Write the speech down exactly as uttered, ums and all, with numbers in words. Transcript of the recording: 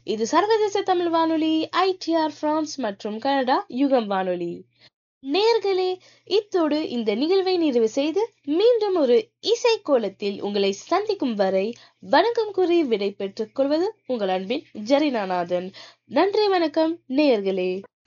இது சர்வதேச தமிழ் வானொலி ஐடிஆர் பிரான்ஸ் மற்றும் கனடா யுகம் வானொலி. நேர்களே, இத்தோடு இந்த நிகழ்வை நிறைவு செய்து மீண்டும் ஒரு இசை கோலத்தில் உங்களை சந்திக்கும் வரை வணக்கம் கூறி விடை பெற்றுக் கொள்வது உங்கள் அன்பின் ஜெரினாநாதன். நன்றி, வணக்கம் நேர்களே.